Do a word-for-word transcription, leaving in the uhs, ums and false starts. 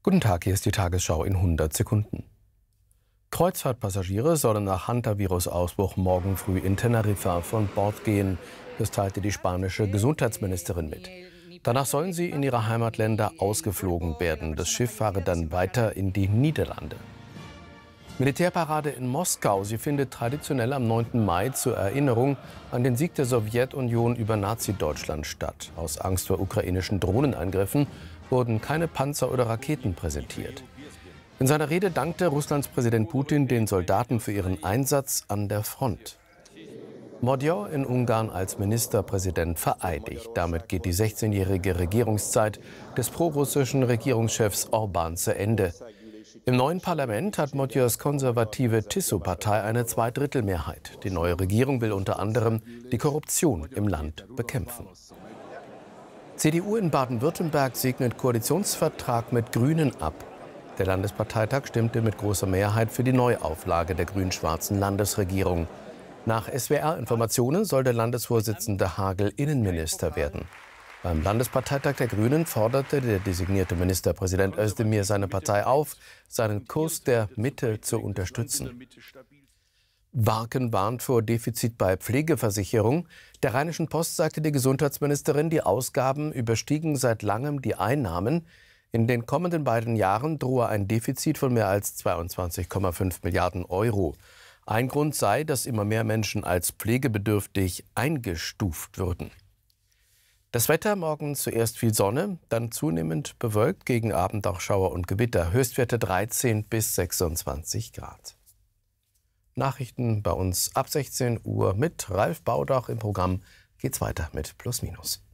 Guten Tag, hier ist die Tagesschau in hundert Sekunden. Kreuzfahrtpassagiere sollen nach Hantavirus-Ausbruch morgen früh in Teneriffa von Bord gehen. Das teilte die spanische Gesundheitsministerin mit. Danach sollen sie in ihre Heimatländer ausgeflogen werden. Das Schiff fahre dann weiter in die Niederlande. Militärparade in Moskau. Sie findet traditionell am neunten Mai zur Erinnerung an den Sieg der Sowjetunion über Nazi-Deutschland statt. Aus Angst vor ukrainischen Drohnenangriffen wurden keine Panzer oder Raketen präsentiert. In seiner Rede dankte Russlands Präsident Putin den Soldaten für ihren Einsatz an der Front. Magyar in Ungarn als Ministerpräsident vereidigt. Damit geht die sechzehnjährige Regierungszeit des prorussischen Regierungschefs Orbán zu Ende. Im neuen Parlament hat Magyars konservative Tiso-Partei eine Zweidrittelmehrheit. Die neue Regierung will unter anderem die Korruption im Land bekämpfen. C D U in Baden-Württemberg segnet Koalitionsvertrag mit Grünen ab. Der Landesparteitag stimmte mit großer Mehrheit für die Neuauflage der grün-schwarzen Landesregierung. Nach S W R-Informationen soll der Landesvorsitzende Hagel Innenminister werden. Beim Landesparteitag der Grünen forderte der designierte Ministerpräsident Özdemir seine Partei auf, seinen Kurs der Mitte zu unterstützen. Warken warnt vor Defizit bei Pflegeversicherung. Der Rheinischen Post sagte die Gesundheitsministerin, die Ausgaben überstiegen seit langem die Einnahmen. In den kommenden beiden Jahren drohe ein Defizit von mehr als zweiundzwanzig Komma fünf Milliarden Euro. Ein Grund sei, dass immer mehr Menschen als pflegebedürftig eingestuft würden. Das Wetter: morgen zuerst viel Sonne, dann zunehmend bewölkt, gegen Abend auch Schauer und Gewitter. Höchstwerte dreizehn bis sechsundzwanzig Grad. Nachrichten bei uns ab sechzehn Uhr mit Ralf Baudach. Im Programm geht's weiter mit Plus Minus.